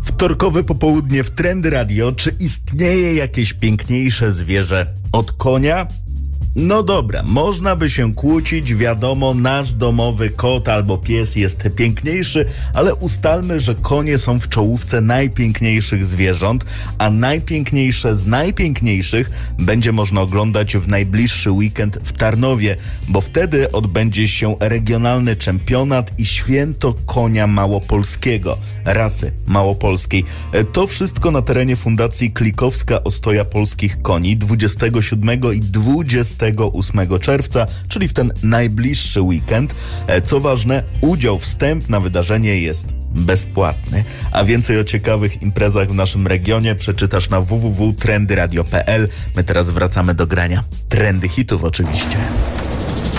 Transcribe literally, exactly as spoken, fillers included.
Wtorkowe popołudnie w Trendy Radio. Czy istnieje jakieś piękniejsze zwierzę od konia? No dobra, można by się kłócić, wiadomo, nasz domowy kot albo pies jest piękniejszy, ale ustalmy, że konie są w czołówce najpiękniejszych zwierząt, a najpiękniejsze z najpiękniejszych będzie można oglądać w najbliższy weekend w Tarnowie, bo wtedy odbędzie się regionalny czempionat i święto konia małopolskiego, rasy małopolskiej. To wszystko na terenie Fundacji Klikowska Ostoja Polskich Koni dwudziestego siódmego i dwudziestego ósmego czerwca, czyli w ten najbliższy weekend. Co ważne, udział, wstęp na wydarzenie jest bezpłatny, a więcej o ciekawych imprezach w naszym regionie przeczytasz na w w w kropka trendy radio kropka p l. My teraz wracamy do grania trendy hitów oczywiście.